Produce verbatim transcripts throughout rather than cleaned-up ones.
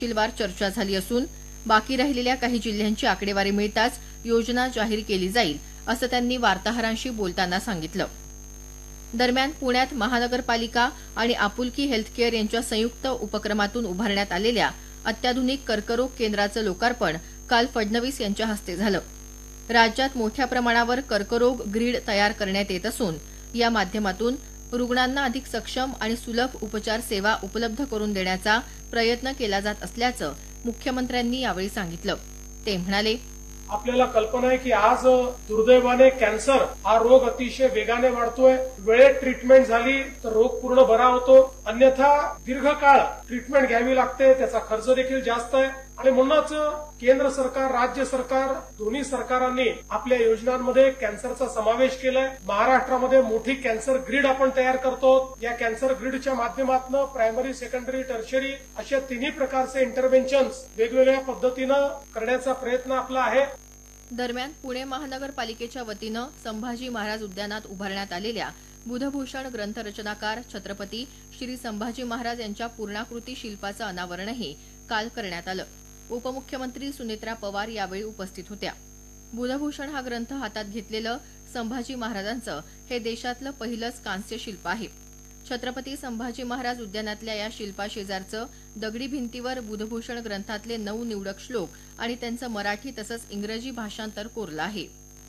तपशीलवार चर्चा झाली असून बाकी राहिलेल्या काही जिल्ह्यांची आकडेवारी मिळताच योजना जाहीर केली जाईल असं त्यांनी वार्ताहरांशी बोलताना सांगितलं। दरम्यान पुण्यात महानगरपालिका आणि आपुलकी हेल्थकेअर यांच्या संयुक्त उपक्रमातून उभारण्यात आलेल्या अत्याधुनिक कर्करोग केंद्राचं लोकार्पण काल फडणवीस यांच्या हस्ते झालं। राज्यात मोठ्या प्रमाणावर कर्करोग ग्रीड तयार करण्यात येत असून या माध्यमातून रुग्णांना अधिक सक्षम आणि सुलभ उपचार सेवा उपलब्ध करून देण्याचा प्रयत्न केला जात असल्याचं मुख्यमंत्र्यांनी यावेळी सांगितलं। ते म्हणाले, आपल्याला कल्पना आहे की आज दुर्दैवाने कॅन्सर हा रोग अतिशय वेगाने वाढतोय। वेळेत ट्रीटमेंट झाली तर रोग पूर्ण बरा होतो, अन्यथा दीर्घकाळ ट्रीटमेंट घ्यावी लागते, त्याचा खर्च देखील जास्त आहे। आणि म्हणूनच केंद्र सरकार, राज्य सरकार दोन्ही सरकारांनी आपल्या योजनांमध्ये कॅन्सरचा समावेश केलाय। महाराष्ट्रामध्ये मोठी कॅन्सर ग्रीड आपण तयार करतो। या कॅन्सर ग्रीडच्या माध्यमातून प्रायमरी, सेकंडरी, टर्शरी अशा तिन्ही प्रकारचे इंटरव्हेन्शन्स वेगवेगळ्या पद्धतीनं करण्याचा प्रयत्न आपला आहे। दरम्यान पुणे महानगरपालिकेच्या वतीनं संभाजी महाराज उद्यानात उभारण्यात आलेल्या बुधभूषण ग्रंथरचनाकार छत्रपती श्री संभाजी महाराज यांच्या पूर्णाकृती शिल्पाचं अनावरणही काल करण्यात आलं। उपमुख्यमंत्री सुनेत्रा पवार यावेळी उपस्थित होत्या। बुधभूषण हा ग्रंथ हातात घेतलेलं संभाजी महाराजांचं हे देशातलं पहिलंच कांस्य शिल्प आहे। छत्रपती संभाजी महाराज उद्यानातल्या या शिल्पाशेजारचं दगडी भिंतीवर बुधभूषण ग्रंथातले नऊ निवडक श्लोक आणि त्यांचं मराठी तसंच इंग्रजी भाषांतर कोरलं आहे।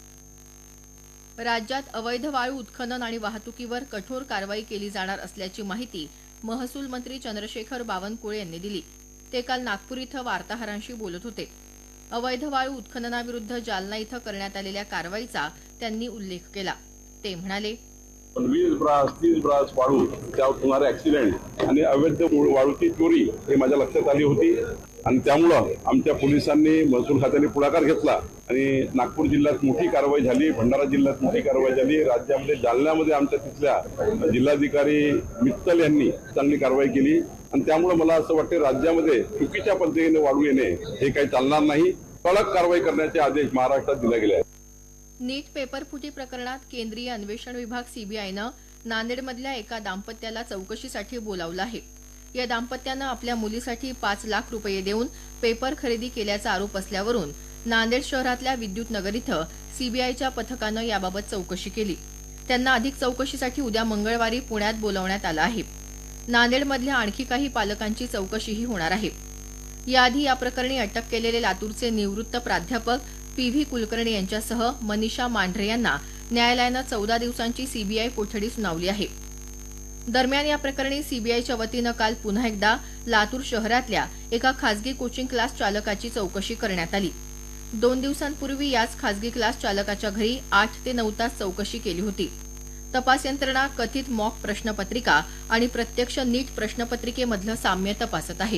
राज्यात अवैध वाळू उत्खनन आणि वाहतुकीवर कठोर कारवाई केली जाणार असल्याची माहिती महसूल मंत्री चंद्रशेखर बावनकुळे यांनी दिली। ते काल नागपूर इथं वार्ताहरांशी बोलत होते। अवैध वाळू उत्खननाविरुद्ध जालना इथं करण्यात आलेल्या कारवाईचा त्यांनी उल्लेख केला। ते म्हणाले, वीस ब्रास तीस ब्रास वाळू त्यावर होणारे ऍक्सिडेंट आणि अवैध वाळूची चोरी हे माझ्या लक्षात आली होती आणि त्यामुळं आमच्या पोलिसांनी, महसूल खात्याने पुढाकार घेतला आणि नागपूर जिल्ह्यात मोठी कारवाई झाली, भंडारा जिल्ह्यात मोठी कारवाई झाली, राज्यामध्ये जालन्यामध्ये आमच्या तिथल्या जिल्हाधिकारी मित्तल यांनी चांगली कारवाई केली आणि त्यामुळे मला असं वाटतं राज्यामध्ये चुकीच्या पद्धतीने वाळू येणे हे काही चालणार नाही। कडक कारवाई करण्याचे आदेश महाराष्ट्रात दिले गेले आहेत। नीट पेपर फुटी प्रकरणात केंद्रीय अन्वेषण विभाग सीबीआयनं नांदेडमधल्या एका दाम्पत्याला चौकशीसाठी बोलावलं आहे। या दाम्पत्यानं आपल्या मुलीसाठी पाच लाख रुपये देऊन पेपर खरेदी केल्याचा आरोप असल्यावरून नांदेड शहरातल्या विद्युत नगर इथं सीबीआयच्या पथकानं याबाबत चौकशी केली। त्यांना अधिक चौकशीसाठी उद्या मंगळवारी पुण्यात बोलावण्यात आलं आहे। नांदेडमधल्या आणखी काही पालकांची चौकशीही होणार आहे। याआधी या प्रकरणी अटक केलेले लातूरचे निवृत्त प्राध्यापक पी व्ही कुलकर्णी यांच्यासह मनीषा मांढरे यांना न्यायालयानं चौदा दिवसांची सीबीआय कोठडी सुनावली आहे। दरम्यान या प्रकरणी सीबीआयच्या वतीनं काल पुन्हा एकदा लातूर शहरातल्या एका खासगी कोचिंग क्लास चालकाची चौकशी करण्यात आली। दोन दिवसांपूर्वी याच खासगी क्लास चालकाच्या घरी आठ ते नऊ तास चौकशी केली होती। तपास यंत्रणा कथित मॉक प्रश्नपत्रिका आणि प्रत्यक्ष नीट प्रश्नपत्रिकेमधलं साम्य तपासत आहे।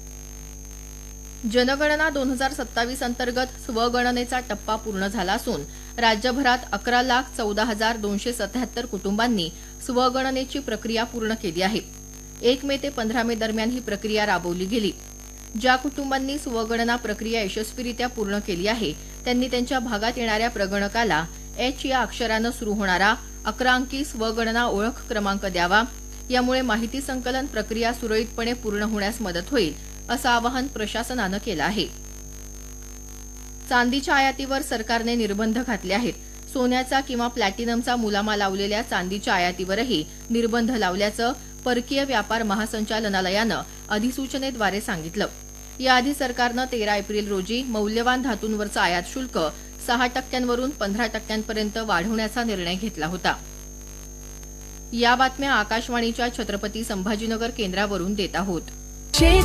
जनगणना दोन हजार सत्तावीस अंतर्गत स्वगणनेचा टप्पा पूर्ण झाला असून राज्यभरात अकरा लाख चौदा हजार दोनशे सत्याहत्तर कुटुंबांनी स्वगणनेची प्रक्रिया पूर्ण केली आहे। एक मे ते पंधरा मे दरम्यान ही प्रक्रिया राबवली गेली। ज्या कुटुंबांनी स्वगणना प्रक्रिया यशस्वीरित्या पूर्ण केली आहे त्यांनी त्यांच्या भागात येणाऱ्या प्रगणकाला एच या अक्षरानं सुरू होणारा अकरा अंकी स्वगणना ओळख क्रमांक द्यावा। यामुळे माहिती संकलन प्रक्रिया सुरळीतपणे पूर्ण होण्यास मदत होईल असं आवाहन प्रशासनानं केलं आहे। चांदीच्या आयातीवर सरकारने निर्बंध घातले आहेत। सोन्याचा किंवा प्लॅटिनमचा मुलामा लावलेल्या चांदीच्या आयातीवरही निर्बंध लावल्याचं परकीय व्यापार महासंचालनालयानं अधिसूचनेद्वारे सांगितलं। याआधी सरकारनं तेरा एप्रिल रोजी मौल्यवान धातूंवरचं आयात शुल्क सहा टक्क्यांवरून पंधरा टक्क्यांपर्यंत वाढवण्याचा निर्णय घेतला होता। या बातम्या आकाशवाणीच्या छत्रपती संभाजीनगर केंद्रावरून देत आहोत।